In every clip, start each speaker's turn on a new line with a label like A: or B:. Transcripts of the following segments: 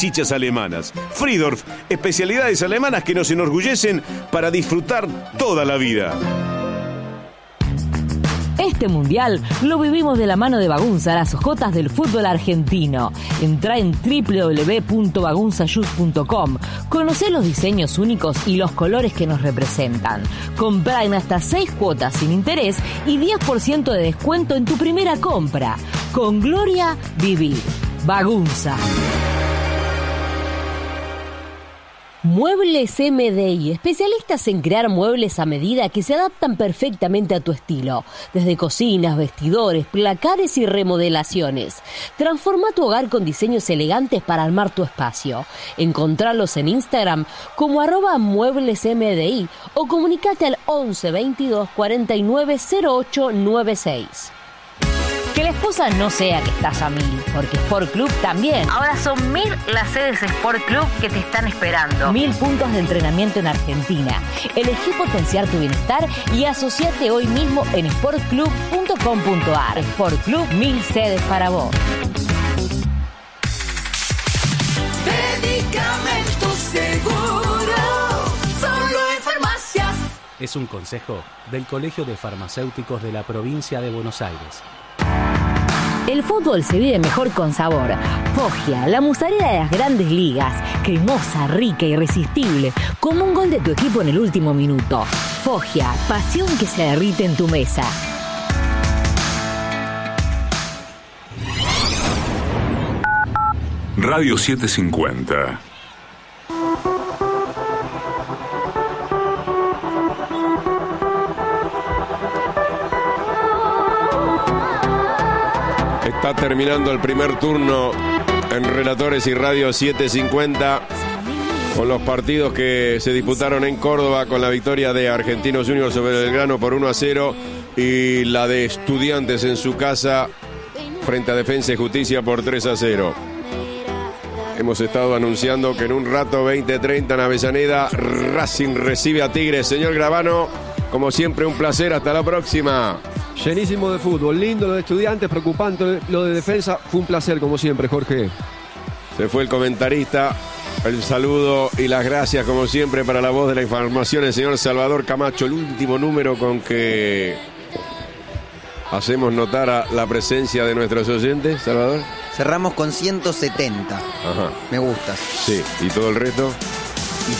A: salchichas alemanas. Friedorf, especialidades alemanas que nos enorgullecen para disfrutar toda la vida.
B: Este mundial lo vivimos de la mano de Bagunza, las ojotas del fútbol argentino. Entrá en www.bagunzashoes.com. Conocé los diseños únicos y los colores que nos representan. Comprá en hasta 6 cuotas sin interés y 10% de descuento en tu primera compra. Con Gloria, vivir. Bagunza. Muebles MDI, especialistas en crear muebles a medida que se adaptan perfectamente a tu estilo. Desde cocinas, vestidores, placares y remodelaciones. Transforma tu hogar con diseños elegantes para armar tu espacio. Encontralos en Instagram como @mueblesmdi o comunicate al 11 22 49 08 96. Que la esposa no sea que estás a 1000, porque Sport Club también. Ahora son 1000 las sedes Sport Club que te están esperando. 1000 puntos de entrenamiento en Argentina. Elegí potenciar tu bienestar y asociate hoy mismo en sportclub.com.ar. Sport Club, 1000 sedes para vos.
C: Medicamentos Seguro, solo en farmacias.
D: Es un consejo del Colegio de Farmacéuticos de la provincia de Buenos Aires.
B: El fútbol se vive mejor con sabor. Foggia, la mozzarella de las grandes ligas. Cremosa, rica, irresistible. Como un gol de tu equipo en el último minuto. Foggia, pasión que se derrite en tu mesa.
E: Radio 750.
F: Está terminando el primer turno en Relatores y Radio 750 con los partidos que se disputaron en Córdoba con la victoria de Argentinos Juniors sobre Belgrano por 1-0 y la de Estudiantes en su casa frente a Defensa y Justicia por 3-0. Hemos estado anunciando que en un rato 20:30 en Avellaneda Racing recibe a Tigres. Señor Gravano, como siempre un placer, hasta la próxima.
G: Llenísimo de fútbol, lindo lo de Estudiantes, preocupante lo de Defensa. Fue un placer como siempre, Jorge.
F: Se fue el comentarista. El saludo y las gracias como siempre para la voz de la información, el señor Salvador Camacho. El último número con que hacemos notar a la presencia de nuestros oyentes, Salvador.
H: Cerramos con 170.
F: Ajá.
H: Me gustas.
F: Sí, ¿y todo el resto?
H: Y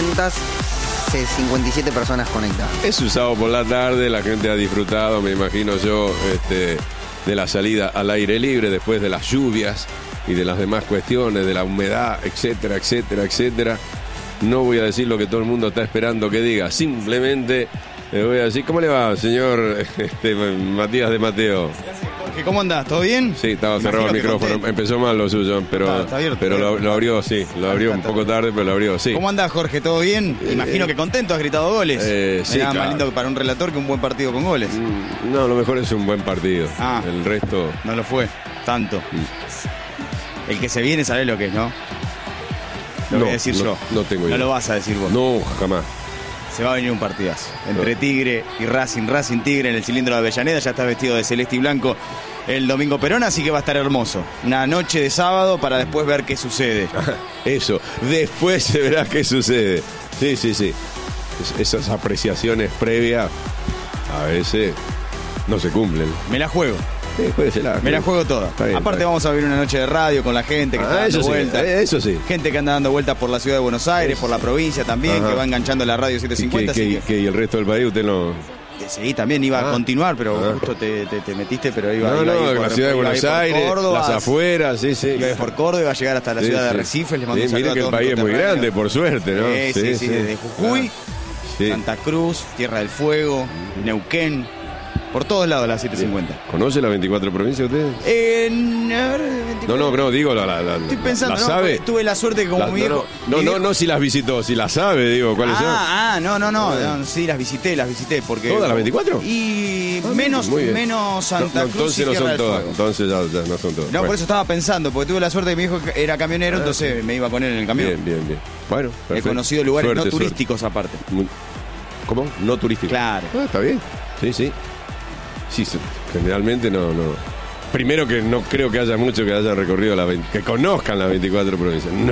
H: 357 personas conectadas.
F: Es un sábado por la tarde, la gente ha disfrutado, me imagino yo, de la salida al aire libre después de las lluvias y de las demás cuestiones, de la humedad, etcétera, etcétera, etcétera. No voy a decir lo que todo el mundo está esperando que diga, simplemente le voy a decir, ¿cómo le va, señor Matías de Mateo?
I: ¿Cómo andás? ¿Todo bien?
F: Sí, estaba cerrado el micrófono. Conté. Empezó mal lo suyo, pero,
I: está abierto,
F: pero lo abrió, sí. Lo abrió un poco tarde, pero lo abrió, sí.
I: ¿Cómo andás, Jorge? ¿Todo bien? Imagino que contento, has gritado goles.
F: Sí,
I: nada
F: claro.
I: Más lindo para un relator que un buen partido con goles.
F: No, lo mejor es un buen partido. El resto...
I: No lo fue, tanto. El que se viene, ¿sabés lo que es, no? Lo voy a decir yo.
F: No tengo idea.
I: No lo vas a decir vos.
F: No, jamás.
I: Se va a venir un partidazo. Entre Tigre y Racing. Racing Tigre en el cilindro de Avellaneda. Ya está vestido de celeste y blanco el Domingo Perón, así que va a estar hermoso. Una noche de sábado para después ver qué sucede.
F: Eso, después se verá qué sucede. Sí. Esas apreciaciones previas a veces no se cumplen.
I: Me la juego.
F: Sí,
I: me la juego toda. Bien, aparte vamos a vivir una noche de radio con la gente que está dando vueltas.
F: Eso sí.
I: Gente que anda dando vueltas por la ciudad de Buenos Aires, por la provincia también, que va enganchando la radio 750.
F: ¿Y el resto del país usted no...?
I: Sí, también iba a continuar, pero justo te metiste, pero iba
F: No, la ciudad de Buenos Aires,
I: Córdoba,
F: las afueras, sí.
I: Iba a ir por Córdoba, iba a llegar hasta la ciudad de Arrecife. Les mando un saludo
F: mire que el país es muy grande, por suerte, ¿no?
I: Sí, desde Jujuy, Santa Cruz, Tierra del Fuego, Neuquén, por todos lados las 750.
F: ¿Conoce las 24 provincias usted? No, digo
I: estoy pensando,
F: ¿la sabe?
I: Tuve la suerte que como mi viejo...
F: No, si las visitó, si las sabe, digo, ¿cuáles son?
I: No, sí, las visité, porque...
F: ¿Todas las 24?
I: Y menos Santa Cruz y
F: Entonces no
I: Tierra
F: son
I: del
F: todas,
I: Fuego.
F: entonces ya no son todas.
I: No, por eso estaba pensando, porque tuve la suerte de que mi hijo era camionero, entonces me iba con él en el camión.
F: Bien. Bueno, perfecto.
I: He conocido lugares no turísticos aparte.
F: ¿Cómo? No turísticos.
I: Claro.
F: Está bien, sí. Sí, generalmente no. Primero que no creo que haya muchos que hayan recorrido que conozcan las 24 provincias.